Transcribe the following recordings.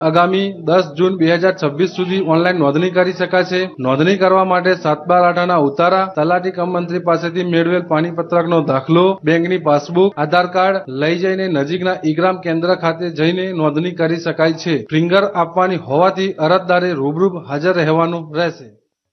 આગામી 10 જૂન 2026 સુધી ઓનલાઈન નોંધણી કરી શકાશે. નોંધણી કરવા માટે 7/12/8ના ઉતારા, તલાટી કમ મંત્રી પાસેથી મેળવેલ પાણીપત્રકનો દાખલો, બેંકની પાસબુક, આધાર કાર્ડ લઈ જઈને નજીકના ઈ-ગ્રામ કેન્દ્ર ખાતે જઈને નોંધણી કરી શકાય છે. ફિંગર આપવાની હોવાથી અરજદારે રૂબરૂ હાજર રહેવાનું રહેશે.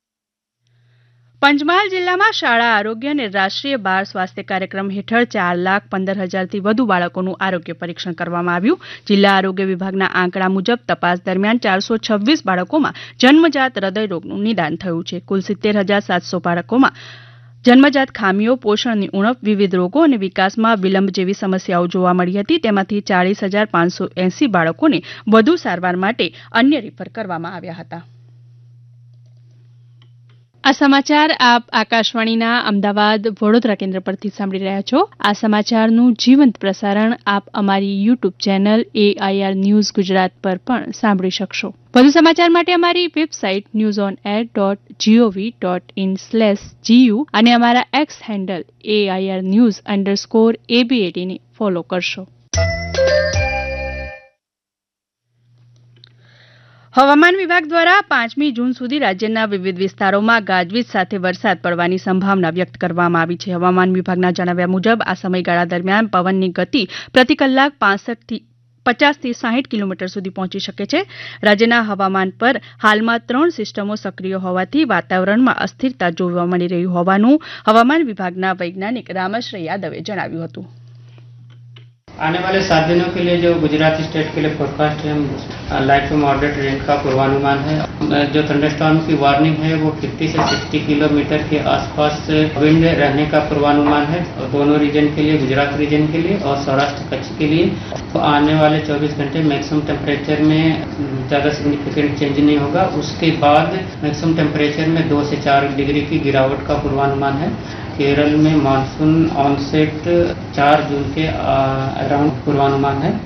પંચમહાલ જિલ્લામાં શાળા આરોગ્ય અને રાષ્ટ્રીય બાળ સ્વાસ્થ્ય કાર્યક્રમ હેઠળ 4,15,000થી વધુ બાળકોનું આરોગ્ય પરીક્ષણ કરવામાં આવ્યું. જિલ્લા આરોગ્ય વિભાગના આંકડા મુજબ તપાસ દરમિયાન 426 બાળકોમાં જન્મજાત હૃદયરોગનું નિદાન થયું છે. કુલ 70,700 બાળકોમાં જન્મજાત ખામીઓ, પોષણની ઉણપ, વિવિધ રોગો અને વિકાસમાં વિલંબ જેવી સમસ્યાઓ જોવા મળી હતી. તેમાંથી 40,580 બાળકોને વધુ સારવાર માટે અન્ય રિફર કરવામાં આવ્યા હતા. આ સમાચાર આપ આકાશવાણીના અમદાવાદ વડોદરા કેન્દ્ર પરથી સાંભળી રહ્યા છો. આ સમાચારનું જીવંત પ્રસારણ આપ અમારી YouTube channel AIR news Gujarat પર પણ સાંભળી શકશો. વધુ સમાચાર માટે અમારી વેબસાઇટ newsonair.gov.in/gu અને અમારા એક્સ હેન્ડલ AIR_news_AB18 ને ફોલો કરશો. હવામાન વિભાગ દ્વારા 5મી જૂન સુધી રાજ્યના વિવિધ વિસ્તારોમાં ગાજવીજ સાથે વરસાદ પડવાની સંભાવના વ્યક્ત કરવામાં આવી છે. હવામાન વિભાગના જણાવ્યા મુજબ આ સમયગાળા દરમિયાન પવનની ગતિ પ્રતિ કલાક 50થી 60 કિલોમીટર સુધી પહોંચી શકે છે. રાજ્યના હવામાન પર હાલમાં 3 સિસ્ટમો સક્રિય હોવાથી વાતાવરણમાં અસ્થિરતા જોવા મળી રહી હોવાનું હવામાન વિભાગના વૈજ્ઞાનિક રામશ્રી યાદવે જણાવ્યું હતું. आने वाले 7 दिनों के लिए जो गुजरात स्टेट के लिए फोरकास्ट है, लाइट टू मॉडरेट रेन का पूर्वानुमान है. जो थंडरस्टॉर्म की वार्निंग है वो 50 से 60 किलोमीटर के आसपास विंड रहने का पूर्वानुमान है दोनों रीजन के लिए, गुजरात रीजन के लिए और सौराष्ट्र कच्छ के लिए. तो आने वाले 24 घंटे मैक्सिमम टेम्परेचर में ज़्यादा सिग्निफिकेंट चेंज नहीं होगा. उसके बाद मैक्सिमम टेम्परेचर में 2 से 4 डिग्री की गिरावट का पूर्वानुमान है. केरल में मानसून ऑनसेट 4 जून के अराउंड पूर्वानुमान है.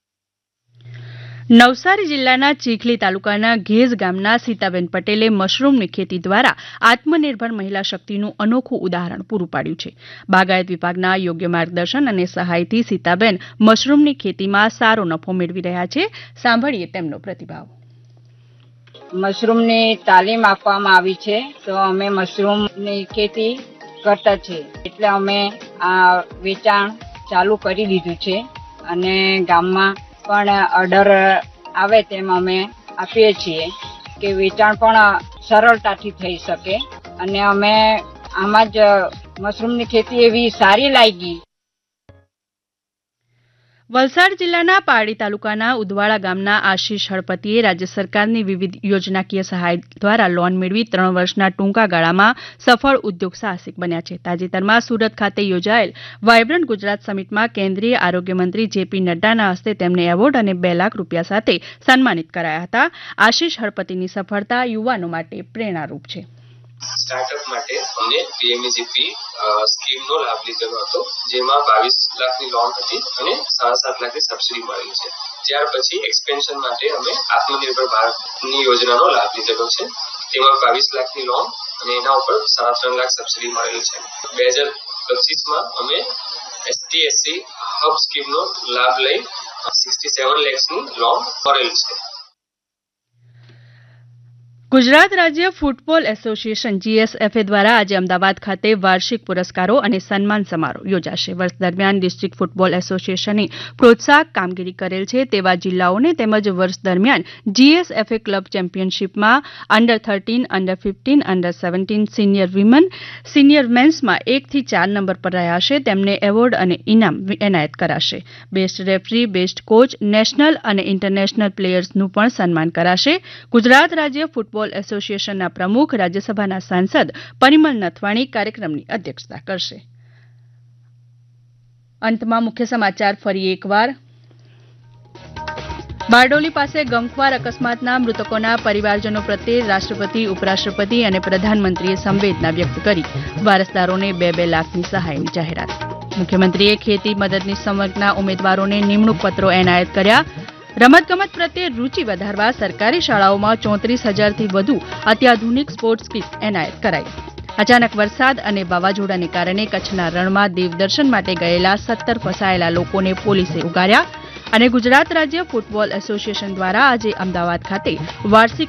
નવસારી જિલ્લાના ચીખલી તાલુકાના ઘેઝ ગામના સીતાબેન પટેલે મશરૂમની ખેતી દ્વારા આત્મનિર્ભર મહિલા શક્તિનું અનોખું ઉદાહરણ પૂરું પાડ્યું છે. બાગાયત વિભાગના યોગ્ય માર્ગદર્શન અને સહાયથી સીતાબેન મશરૂમની ખેતીમાં સારો નફો મેળવી રહ્યા છે. સાંભળીએ તેમનો પ્રતિભાવ. મશરૂમની તાલીમ આપવામાં આવી છે તો અમે મશરૂમની ખેતી કરતા છે એટલે અમે આ વેચાણ ચાલુ કરી દીધું છે અને ગામમાં પણ ઓર્ડર આવે તેમ અમે આપીએ છીએ કે વેચાણ પણ સરળતાથી થઈ શકે અને અમે આમાં જ મશરૂમની ખેતી એવી સારી લાગી. વલસાડ જિલ્લાના પારડી તાલુકાના ઉદવાડા ગામના આશીષ હળપતિએ રાજ્ય સરકારની વિવિધ યોજનાકીય સહાય દ્વારા લોન મેળવી 3 વર્ષના ટૂંકા ગાળામાં સફળ ઉદ્યોગ સાહસિક બન્યા છે. તાજેતરમાં સુરત ખાતે યોજાયેલ વાયબ્રન્ટ ગુજરાત સમિટમાં કેન્દ્રીય આરોગ્ય મંત્રી JP નડ્ડાના હસ્તે તેમને એવોર્ડ અને 2 લાખ રૂપિયા સાથે સન્માનિત કરાયા હતા. આશીષ હળપતિની સફળતા યુવાનો માટે પ્રેરણારૂપ છે. સ્ટાર્ટઅપ માટે અમને PMEGP સ્કીમનો લાભ લીધેલો હતો, જેમાં 22 લાખની લોન હતી અને 7.5 લાખની સબસિડી મળેલી છે. ત્યાર પછી એક્સપેન્શન માટે અમે આત્મનિર્ભર ભારતની યોજનાનો લાભ લીધેલો છે, તેમાં 22 લાખની લોન અને એના ઉપર 3.5 લાખ સબસિડી મળેલી છે. 2025માં અમે ST/SC હબ સ્કીમનો લાભ લઈ 67 લાખની લોન ભરેલ છે. ગુજરાત રાજ્ય ફૂટબોલ એસોસિએશન GSFA દ્વારા આજે અમદાવાદ ખાતે વાર્ષિક પુરસ્કારો અને સન્માન સમારોહ યોજાશે. વર્ષ દરમિયાન ડિસ્ટ્રિક્ટ ફૂટબોલ એસોસિએશને પ્રોત્સાહક કામગીરી કરેલ છે તેવા જિલ્લાઓને તેમજ વર્ષ દરમિયાન GSFA ક્લબ ચેમ્પિયનશીપમાં અંડર-13, અંડર-15, અંડર-17, સિનિયર વિમન, સિનિયર મેન્સમાં 1 થી 4 નંબર પર રહ્યા છે તેમને એવોર્ડ અને ઇનામ એનાયત કરાશે. Best referee, best coach, national અને ઇન્ટરનેશનલ પ્લેયર્સનું પણ સન્માન કરાશે. ગુજરાત રાજ્ય ફૂટબોલ એસોસિએશનના પ્રમુખ રાજ્યસભાના સાંસદ પરિમલ નથવાણી કાર્યક્રમની અધ્યક્ષતા કરશે. અંતમાં મુખ્ય સમાચાર ફરી એકવાર. બારડોલી પાસે ગમખ્વાર અકસ્માતના મૃતકોના પરિવારજનો પ્રત્યે રાષ્ટ્રપતિ, ઉપરાષ્ટ્રપતિ અને પ્રધાનમંત્રીએ સંવેદના વ્યક્ત કરી વારસદારોને 2 લાખની સહાયની જાહેરાત. મુખ્યમંત્રીએ ખેતી મદદની સમયના ઉમેદવારોને નિમણૂક પત્રો એનાયત કર્યા. રમતગમત પ્રત્યે રૂચિ વધારવા સરકારી શાળાઓમાં 34,000થી વધુ અત્યાધુનિક સ્પોર્ટ્સ કિટ એનાયત કરાઈ. અચાનક વરસાદ અને વાવાઝોડાને કારણે કચ્છના રણમાં દેવદર્શન માટે ગયેલા 17 ફસાયેલા લોકોને પોલીસે ઉગાર્યા. અને ગુજરાત રાજ્ય ફૂટબોલ એસોસિએશન દ્વારા આજે અમદાવાદ ખાતે વાર્ષિક